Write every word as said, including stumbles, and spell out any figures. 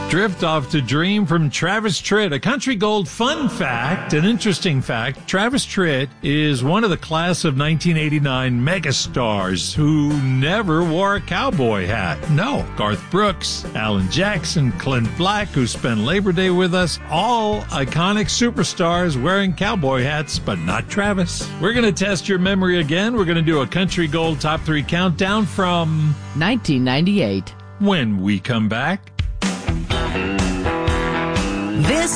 Drift off to dream from Travis Tritt. A country gold fun fact, an interesting fact. Travis Tritt is one of the class of nineteen eighty-nine megastars who never wore a cowboy hat. No. Garth Brooks, Alan Jackson, Clint Black, who spent Labor Day with us, all iconic superstars wearing cowboy hats, but not Travis. We're going to test your memory again. We're going to do a country gold top three countdown from nineteen ninety-eight. When we come back. This